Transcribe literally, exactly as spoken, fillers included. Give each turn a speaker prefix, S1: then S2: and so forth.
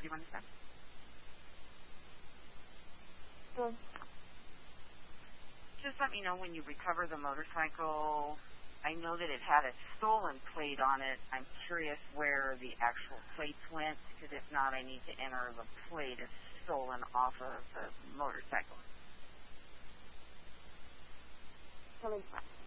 S1: you understand?
S2: So,
S1: just let me know when you recover the motorcycle. I know that it had a stolen plate on it. I'm curious where the actual plates went, because if not, I need to enter the plate as stolen off of the motorcycle.
S2: coming back.